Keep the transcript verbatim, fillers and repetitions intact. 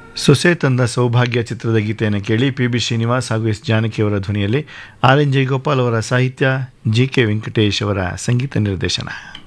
ಸೊಸೆ ತಂದ ಸೌಭಾಗ್ಯ ಚಿತ್ರದ ಗೀತೆಯನ್ನು ಕೇಳಿ ಪಿ ಬಿ ಶ್ರೀನಿವಾಸ್ ಹಾಗೂ ಎಸ್ ಜಾನಕಿಯವರ ಧ್ವನಿಯಲ್ಲಿ ಆರ್ ಎನ್ ಜಯಗೋಪಾಲ್ ಅವರ ಸಾಹಿತ್ಯ ಜಿ ಕೆ ವೆಂಕಟೇಶ್ ಅವರ ಸಂಗೀತ ನಿರ್ದೇಶನ.